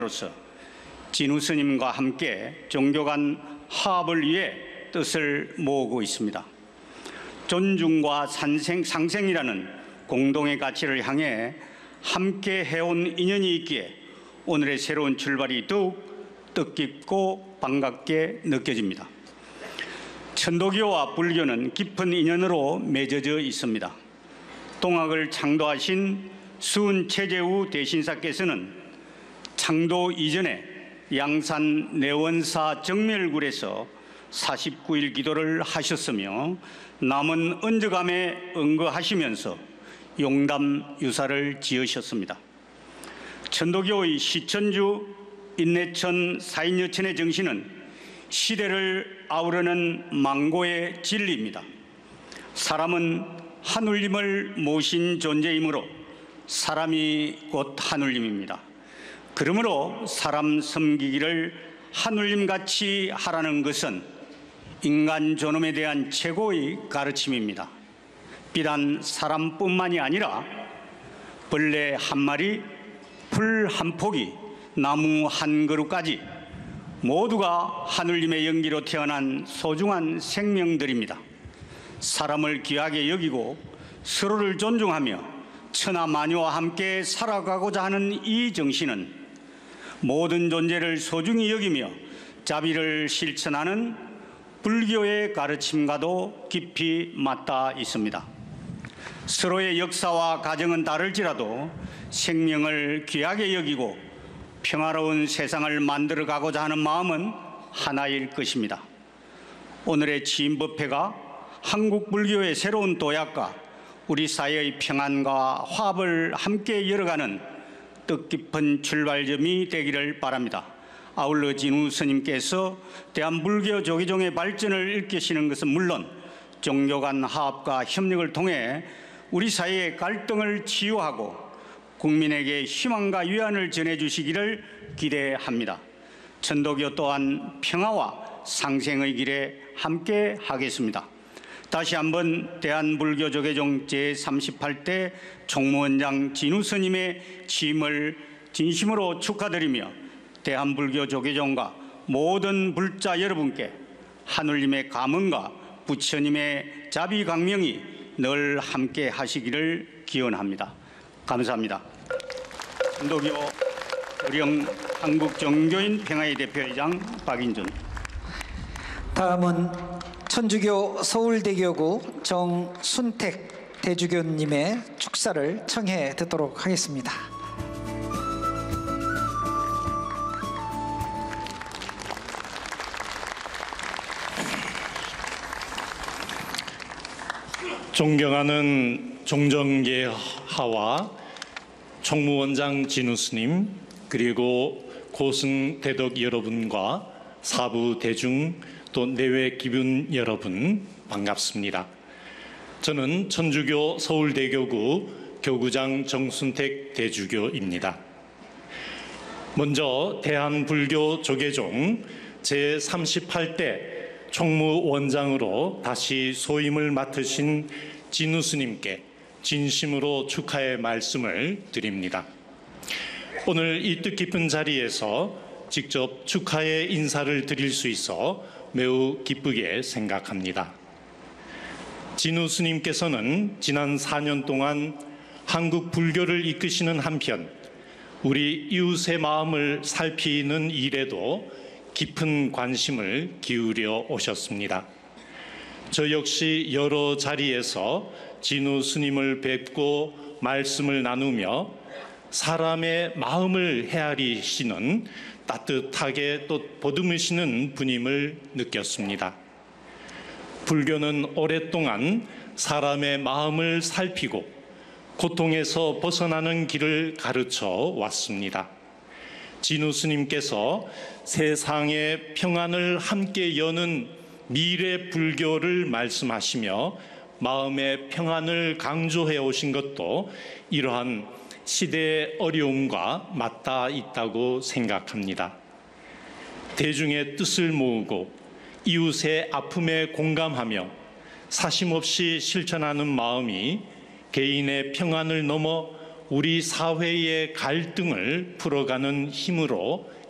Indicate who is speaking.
Speaker 1: 로서 진우 스님과 함께 종교 간 화합을 위해 뜻을 모으고 있습니다. 존중과 상생이라는 공동의 가치를 향해 함께 해온 인연이 있기에 오늘의 새로운 출발이 더욱 뜻깊고 반갑게 느껴집니다. 천도교와 불교는 깊은 인연으로 맺어져 있습니다. 동학을 창도하신 수은 최재우 대신사께서는 창도 이전에 양산 내원사 정멸굴에서 49일 기도를 하셨으며 남은 은저감에 응거하시면서 용담 유사를 지으셨습니다. 천도교의 시천주 인내천 사인여천의 정신은 시대를 아우르는 망고의 진리입니다. 사람은 하늘님을 모신 존재이므로 사람이 곧 하늘님입니다. 그러므로 사람 섬기기를 하늘님같이 하라는 것은 인간 존엄에 대한 최고의 가르침입니다. 비단 사람뿐만이 아니라 벌레 한 마리, 풀 한 포기, 나무 한 그루까지 모두가 하늘님의 연기로 태어난 소중한 생명들입니다. 사람을 귀하게 여기고 서로를 존중하며 천하 만유와 함께 살아가고자 하는 이 정신은 모든 존재를 소중히 여기며 자비를 실천하는 불교의 가르침과도 깊이 맞닿아 있습니다. 서로의 역사와 가정은 다를지라도 생명을 귀하게 여기고 평화로운 세상을 만들어 가고자 하는 마음은 하나일 것입니다. 오늘의 지인법회가 한국 불교의 새로운 도약과 우리 사회의 평안과 화합을 함께 열어가는 뜻깊은 출발점이 되기를 바랍니다. 아울러 진우 스님께서 대한불교 조계종의 발전을 일깨시는 것은 물론 종교 간 화합과 협력을 통해 우리 사회의 갈등을 치유하고 국민에게 희망과 위안을 전해주시기를 기대합니다. 천도교 또한 평화와 상생의 길에 함께 하겠습니다. 다시 한번 대한불교조계종 제38대 총무원장 진우 스님의 취임을 진심으로 축하드리며 대한불교조계종과 모든 불자 여러분께 하늘님의 가문과 부처님의 자비광명이 늘 함께 하시기를 기원합니다. 감사합니다. 천도교 의령 한국종교인 평화의 대표회장 박인준.
Speaker 2: 다음은 천주교 서울대교구 정순택 대주교님의 축사를 청해 듣도록 하겠습니다.
Speaker 3: 존경하는 종정계하와 총무원장 진우 스님, 그리고 고승 대덕 여러분과 사부 대중 또 내외 기분 여러분, 반갑습니다. 저는 천주교 서울대교구 교구장 정순택 대주교입니다. 먼저 대한불교 조계종 제38대 총무원장으로 다시 소임을 맡으신 진우 스님께 진심으로 축하의 말씀을 드립니다. 오늘 이 뜻깊은 자리에서 직접 축하의 인사를 드릴 수 있어 매우 기쁘게 생각합니다. 진우 스님께서는 지난 4년 동안 한국 불교를 이끄시는 한편 우리 이웃의 마음을 살피는 일에도 깊은 관심을 기울여 오셨습니다. 저 역시 여러 자리에서 진우 스님을 뵙고 말씀을 나누며 사람의 마음을 헤아리시는 따뜻하게 또 보듬으시는 분임을 느꼈습니다. 불교는 오랫동안 사람의 마음을 살피고 고통에서 벗어나는 길을 가르쳐 왔습니다. 진우 스님께서 세상의 평안을 함께 여는 미래 불교를 말씀하시며 마음의 평안을 강조해 오신 것도 이러한 시대의 어려움과 맞닿아 있다고 생각합니다. 대중의 뜻을 모으고 이웃의 아픔에 공감하며 사심없이 실천하는 마음이 개인의 평안을 넘어 우리 사회의 갈등을 풀어가는 힘으로